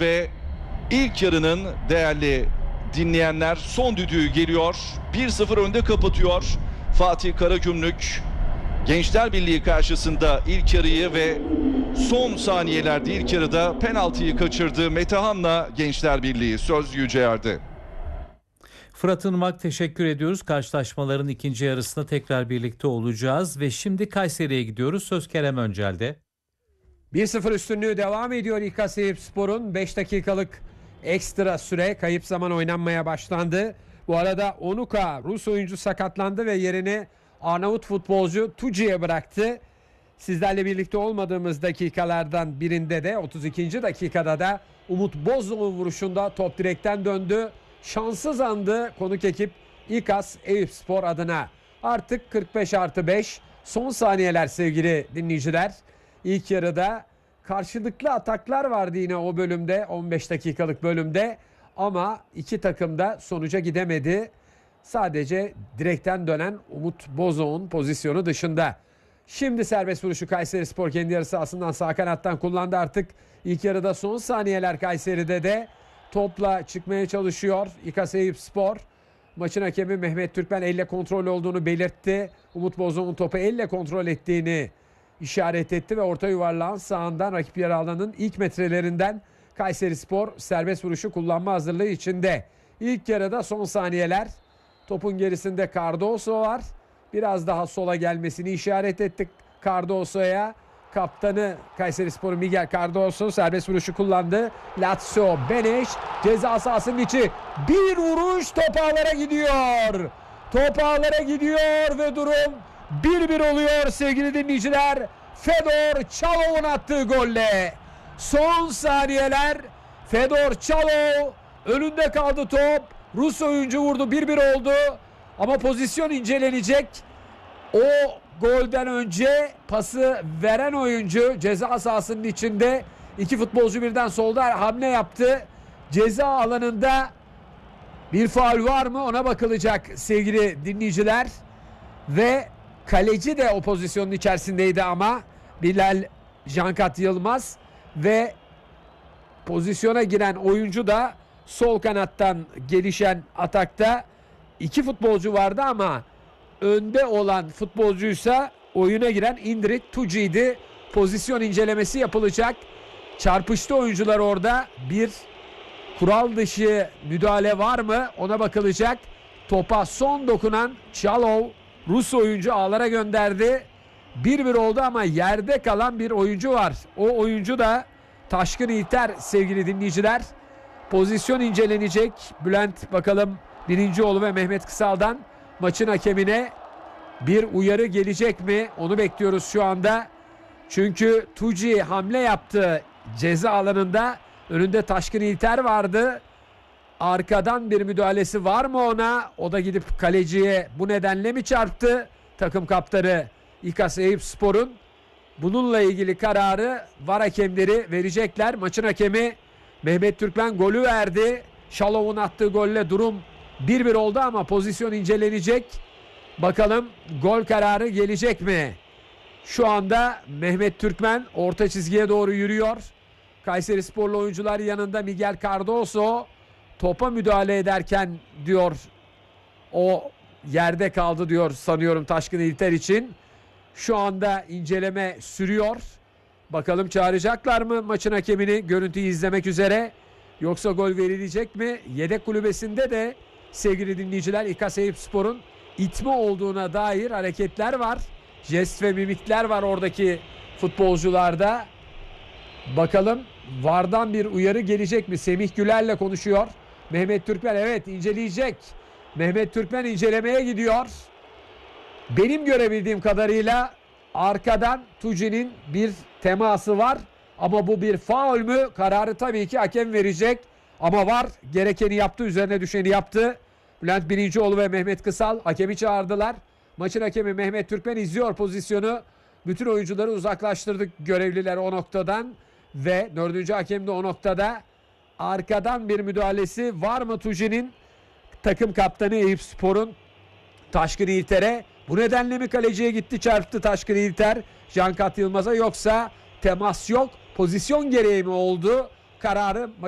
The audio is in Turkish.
ve ilk yarının değerli dinleyenler son düdüğü geliyor. 1-0 önde kapatıyor Fatih Karagümrük. Gençler Birliği karşısında ilk yarıyı ve son saniyelerde ilk yarıda penaltıyı kaçırdı. Metehan'la Gençler Birliği. Söz Yüceer'de. Fırat Irmak, teşekkür ediyoruz. Karşılaşmaların ikinci yarısında tekrar birlikte olacağız ve şimdi Kayseri'ye gidiyoruz. Söz Kerem Öncel'de. 1-0 üstünlüğü devam ediyor İKA Seyirspor'un. 5 dakikalık ekstra süre, kayıp zaman oynanmaya başlandı. Bu arada Onuka Rus oyuncu sakatlandı ve yerini Arnavut futbolcu Tuci'ye bıraktı. Sizlerle birlikte olmadığımız dakikalardan birinde de 32. dakikada da Umut Bozdoğan vuruşunda top direkten döndü. Şanssız andı konuk ekip İKAS Eyüpspor adına. Artık 45+5 son saniyeler sevgili dinleyiciler. İlk yarıda karşılıklı ataklar vardı yine o bölümde, 15 dakikalık bölümde, ama iki takım da sonuca gidemedi. Sadece direkten dönen Umut Bozok'un pozisyonu dışında. Şimdi serbest vuruşu Kayserispor kendi yarı sahasından sağ kanattan kullandı. Artık ilk yarıda son saniyeler Kayseri'de de topla çıkmaya çalışıyor İKAS Eyüpspor. Maçın hakemi Mehmet Türkmen elle kontrol olduğunu belirtti. Umut Bozok'un topu elle kontrol ettiğini işaret etti ve orta yuvarlağın sağından rakip yarı alanının ilk metrelerinden Kayserispor serbest vuruşu kullanma hazırlığı içinde. İlk yarıda son saniyeler. Topun gerisinde Cardoso var. Biraz daha sola gelmesini işaret ettik Cardoso'ya. Kaptanı Kayserispor'un Miguel Cardoso serbest vuruşu kullandı. Lazio Beneş ceza sahasının içi. Bir vuruş, top ağlara gidiyor. Top ağlara gidiyor ve durum 1-1 oluyor sevgili dinleyiciler. Fedor Çalov'un attığı golle. Son saniyeler, Fedor Çalov önünde kaldı top. Rus oyuncu vurdu, 1-1 oldu. Ama pozisyon incelenecek. O golden önce pası veren oyuncu ceza sahasının içinde, iki futbolcu birden solda hamle yaptı. Ceza alanında bir faul var mı ona bakılacak sevgili dinleyiciler. Ve kaleci de o pozisyonun içerisindeydi ama Bilal Cankat Yılmaz ve pozisyona giren oyuncu da sol kanattan gelişen atakta iki futbolcu vardı ama önde olan futbolcuysa oyuna giren Indrit Tuci'ydi. Pozisyon incelemesi yapılacak. Çarpıştı oyuncular orada. Bir kural dışı müdahale var mı ona bakılacak. Topa son dokunan Çalov Rus oyuncu ağlara gönderdi. 1-1 oldu ama yerde kalan bir oyuncu var. O oyuncu da Taşkın İlter sevgili dinleyiciler. Pozisyon incelenecek. Bülent bakalım Birincioğlu ve Mehmet Kısal'dan maçın hakemine bir uyarı gelecek mi? Onu bekliyoruz şu anda. Çünkü Tuci hamle yaptı ceza alanında. Önünde Taşkın İlter vardı. Arkadan bir müdahalesi var mı ona? O da gidip kaleciye bu nedenle mi çarptı? Takım kaptanı İKAS Eyüpspor'un bununla ilgili kararı VAR hakemleri verecekler. Maçın hakemi Mehmet Türkmen golü verdi. Şalov'un attığı golle durum 1-1 oldu ama pozisyon incelenecek. Bakalım gol kararı gelecek mi? Şu anda Mehmet Türkmen orta çizgiye doğru yürüyor. Kayserisporlu oyuncular yanında Miguel Cardoso topa müdahale ederken diyor o yerde kaldı diyor sanıyorum Taşkın İlter için. Şu anda inceleme sürüyor. Bakalım çağıracaklar mı maçın hakemini görüntüyü izlemek üzere? Yoksa gol verilecek mi? Yedek kulübesinde de sevgili dinleyiciler İKAS Eyüpspor'un itme olduğuna dair hareketler var. Jest ve mimikler var oradaki futbolcularda. Bakalım VAR'dan bir uyarı gelecek mi? Semih Güler'le konuşuyor. Mehmet Türkmen evet inceleyecek. Mehmet Türkmen incelemeye gidiyor. Benim görebildiğim kadarıyla arkadan Tuci'nin bir teması var. Ama bu bir faul mü? Kararı tabii ki hakem verecek. Ama VAR gerekeni yaptı, üzerine düşeni yaptı. Bülent Birincioğlu ve Mehmet Kısal hakemi çağırdılar. Maçın hakemi Mehmet Türkmen izliyor pozisyonu. Bütün oyuncuları uzaklaştırdık görevliler o noktadan. Ve dördüncü hakem de o noktada. Arkadan bir müdahalesi var mı Tuci'nin? Takım kaptanı Eyüpspor'un Taşkın İlter'e. Bu nedenle mi kaleciye gitti çarptı Taşkın İlter Cankat Yılmaz'a, yoksa temas yok pozisyon gereği mi oldu? Kararı